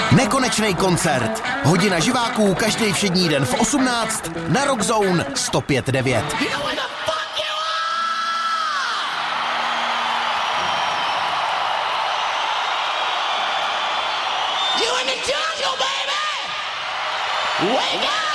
Nekonečný koncert. Hodina živáků každý všední den v 18 na Rock Zone 105.9. You in the jungle, baby! Wake up!